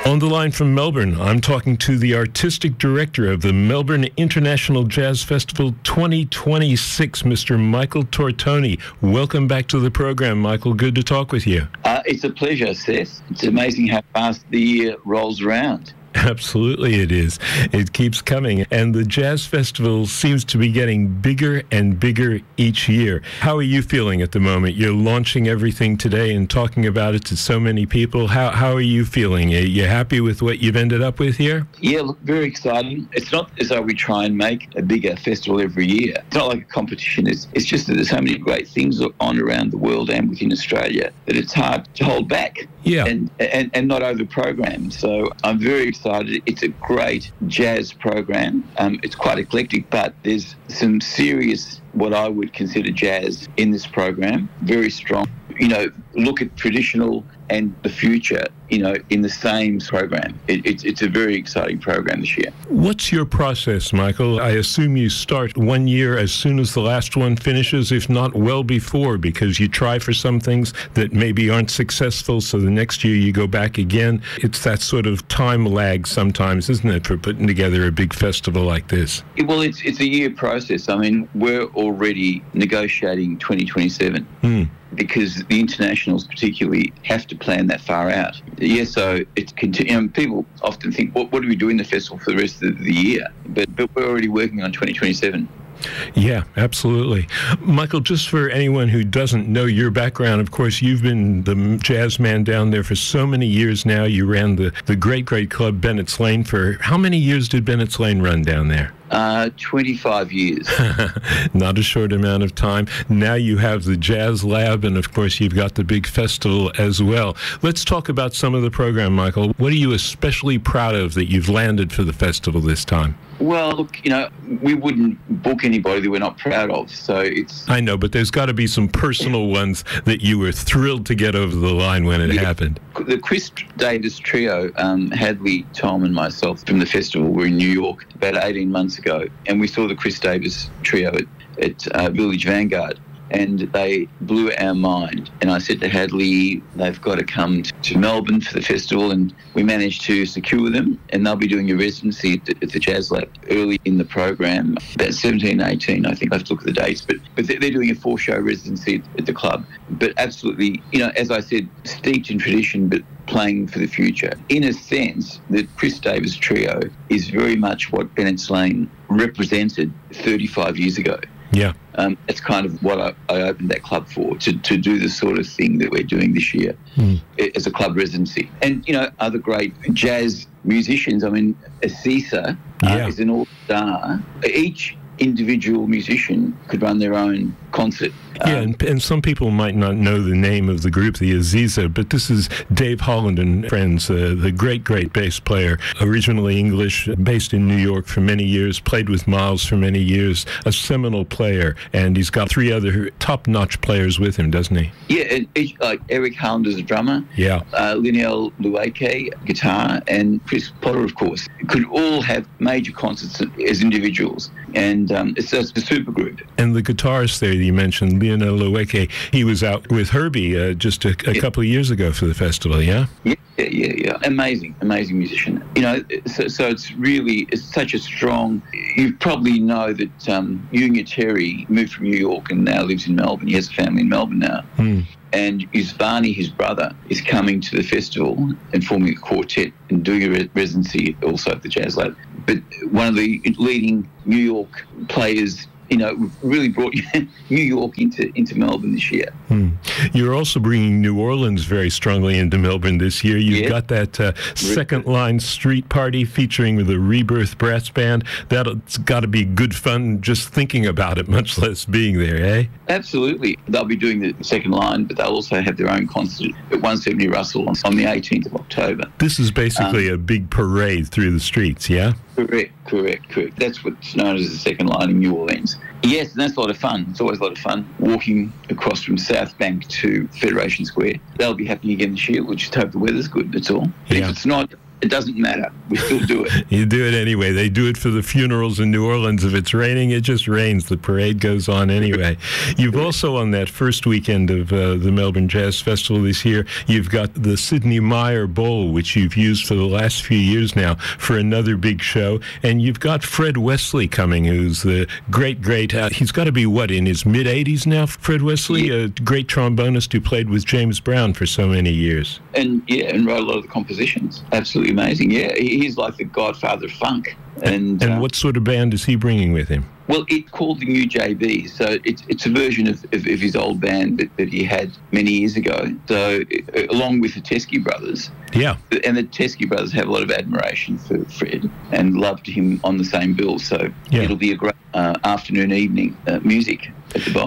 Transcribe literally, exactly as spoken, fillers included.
On the line from Melbourne, I'm talking to the artistic director of the Melbourne International Jazz Festival twenty twenty-six, Mister Michael Tortoni. Welcome back to the program, Michael. Good to talk with you. Uh, it's a pleasure, Seth. It's amazing how fast the year rolls around. Absolutely it is. It keeps coming. And the Jazz Festival seems to be getting bigger and bigger each year. How are you feeling at the moment? You're launching everything today and talking about it to so many people. How how are you feeling? Are you happy with what you've ended up with here? Yeah, look, very exciting. It's not as though we try and make a bigger festival every year. It's not like a competition. It's, it's just that there's so many great things on around the world and within Australia that it's hard to hold back. Yeah. And, and, and not over-program. So I'm very excited. It's a great jazz program. Um, it's quite eclectic, but there's some serious, what I would consider jazz in this program. Very strong. You know, look at traditional and the future, you know, in the same program. It, it's it's a very exciting program this year. What's your process, Michael? I assume you start one year as soon as the last one finishes, if not well before, because you try for some things that maybe aren't successful, so the next year you go back again. It's that sort of time lag sometimes, isn't it, for putting together a big festival like this? Well, it's, it's a year process. I mean, we're already negotiating twenty twenty-seven. Hmm. Because the internationals particularly have to plan that far out. Yeah, so it's continu- you know, people often think, what, what do we do in the festival for the rest of the year? But, but we're already working on twenty twenty-seven. Yeah, absolutely. Michael, just for anyone who doesn't know your background, of course, you've been the jazz man down there for so many years now. You ran the, the great, great club Bennett's Lane for, how many years did Bennett's Lane run down there? Uh, twenty-five years. Not a short amount of time. Now you have the Jazz Lab, and of course you've got the big festival as well. Let's talk about some of the program, Michael. What are you especially proud of that you've landed for the festival this time? Well, look, you know, we wouldn't book anybody that we're not proud of, so it's... I know, but there's got to be some personal ones that you were thrilled to get over the line when it yeah. happened. The Chris Davis trio, um, Hadley, Tom and myself from the festival were in New York about eighteen months ago, and we saw the Chris Davis trio at, at uh, Village Vanguard, and they blew our mind. And I said to Hadley, they've got to come to Melbourne for the festival, and we managed to secure them, and they'll be doing a residency at the, at the Jazz Lab early in the program, about seventeen, eighteen, I think. I have to look at the dates, but but they're doing a four-show residency at, at the club. But absolutely, you know, as I said, steeped in tradition, but playing for the future. In a sense, the Chris Davis trio is very much what Bennett's Lane represented thirty-five years ago. Yeah. Um, it's kind of what I, I opened that club for, to, to do the sort of thing that we're doing this year mm. as a club residency. And, you know, other great jazz musicians, I mean, Asisa yeah. uh, is an all-star. Each individual musician could run their own concert. Yeah, um, and, and some people might not know the name of the group, the Aziza, but this is Dave Holland and friends, uh, the great, great bass player, originally English, based in New York for many years, played with Miles for many years, a seminal player, and he's got three other top-notch players with him, doesn't he? Yeah, and each, like Eric Holland is a drummer, yeah, uh, Linnell Lueke, guitar, and Chris Potter, of course, could all have major concerts as individuals, and um, it's, it's a super group. And the guitarist there you mentioned, Linnell Lueke, he was out with Herbie uh, just a, a yeah. couple of years ago for the festival, yeah? Yeah, yeah, yeah. Amazing, amazing musician. You know, so, so it's really, it's such a strong, you probably know that um, Junior Terry moved from New York and now lives in Melbourne. He has a family in Melbourne now. Hmm. And Isvani, his brother, is coming to the festival and forming a quartet and doing a re- residency also at the Jazz Lab. But one of the leading New York players, you know, really brought New York into, into Melbourne this year. Hmm. You're also bringing New Orleans very strongly into Melbourne this year. You've yeah. got that uh, second line street party featuring the Rebirth Brass Band. That's got to be good fun just thinking about it, much less being there, eh? Absolutely. They'll be doing the second line, but they'll also have their own concert at one seventy Russell on, on the eighteenth of October. This is basically um, a big parade through the streets, yeah? Correct, correct, correct. That's what's known as the second line in New Orleans. Yes, and that's a lot of fun. It's always a lot of fun walking across from South Bank to Federation Square. That'll be happening again this year. We'll just hope the weather's good, that's all. Yeah. If it's not, it doesn't matter. We still do it. You do it anyway. They do it for the funerals in New Orleans. If it's raining, it just rains. The parade goes on anyway. You've also, on that first weekend of uh, the Melbourne Jazz Festival this year, you've got the Sidney Meyer Bowl, which you've used for the last few years now for another big show. And you've got Fred Wesley coming, who's the great, great, uh, he's got to be, what, in his mid-eighties now, Fred Wesley? Yeah. A great trombonist who played with James Brown for so many years. And, yeah, and wrote a lot of the compositions. Absolutely amazing. Yeah, he, he's like the godfather of funk. And, and uh, what sort of band is he bringing with him? Well, it's called the New J B, so it's it's a version of, of, of his old band that, that he had many years ago. So, uh, along with the Teskey brothers. Yeah. And the Teskey brothers have a lot of admiration for Fred and loved him on the same bill. So, yeah. it'll be a great uh, afternoon, evening uh, music at the Bowl.